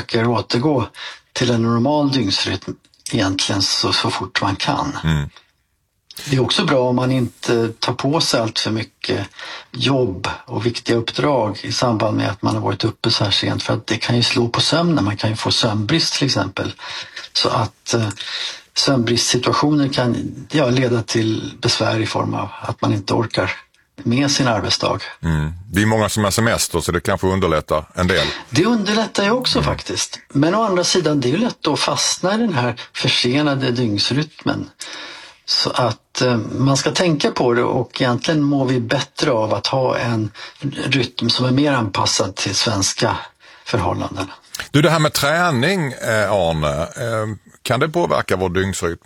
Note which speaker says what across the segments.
Speaker 1: försöker återgå till en normal dygnsrytm egentligen så fort man kan. Mm. Det är också bra om man inte tar på sig allt för mycket jobb och viktiga uppdrag i samband med att man har varit uppe så här sent, för att det kan ju slå på sömnen. Man kan ju få sömnbrist till exempel. Så att sömnbristsituationer kan leda till besvär i form av att man inte orkar med sin arbetsdag. Mm.
Speaker 2: Det är många som har semester så det kanske underlättar en del.
Speaker 1: Det underlättar ju också faktiskt. Men å andra sidan, det är ju lätt att fastna i den här försenade dygnsrytmen. Så att man ska tänka på det, och egentligen mår vi bättre av att ha en rytm som är mer anpassad till svenska förhållanden.
Speaker 2: Du, det här med träning, Arne, kan det påverka vår dygnsrytm?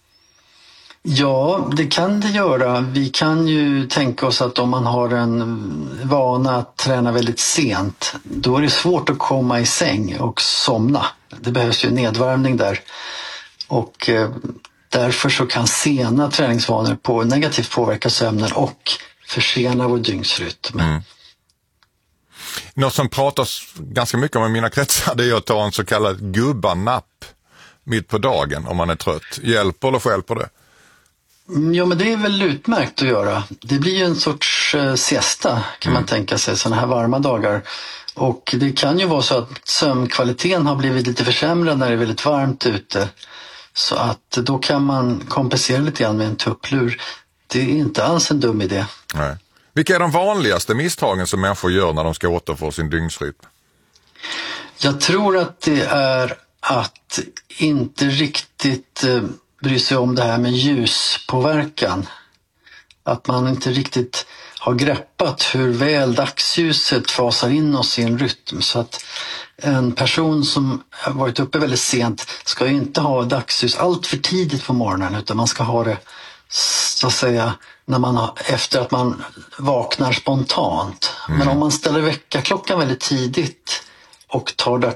Speaker 1: Ja, det kan det göra. Vi kan ju tänka oss att om man har en vana att träna väldigt sent, då är det svårt att komma i säng och somna. Det behövs ju nedvärmning där. Och därför så kan sena träningsvanor negativt påverka sömnen och försena vår dygnsrytm.
Speaker 2: Mm. Något som pratas ganska mycket om i mina kretsar, det är att ta en så kallad gubbanapp mitt på dagen om man är trött. Hjälper eller stjälper det?
Speaker 1: Ja, men det är väl utmärkt att göra. Det blir ju en sorts siesta kan man tänka sig, sådana här varma dagar. Och det kan ju vara så att sömnkvaliteten har blivit lite försämrad när det är väldigt varmt ute. Så att då kan man kompensera lite grann med en tupplur. Det är inte alls en dum idé.
Speaker 2: Nej. Vilka är de vanligaste misstagen som människor gör när de ska återfå sin dygnsrytm?
Speaker 1: Jag tror att det är att inte riktigt bry sig om det här med ljuspåverkan. Att man inte riktigt har greppat hur väl dagsljuset fasar in oss i en rytm. Så att en person som har varit uppe väldigt sent ska ju inte ha dagsljus allt för tidigt på morgonen, utan man ska ha det så att säga efter att man vaknar spontant. Men om man ställer väckarklockan väldigt tidigt och tar